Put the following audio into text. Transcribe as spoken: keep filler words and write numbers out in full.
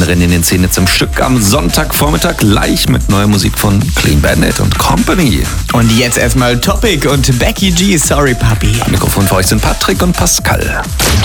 besten Rennen in den Szenen zum Stück am Sonntagvormittag gleich mit neuer Musik von Clean Bandit und Company. Und jetzt erstmal Topic und Becky G, Sorry Puppy. Am Mikrofon für euch sind Patrick und Pascal.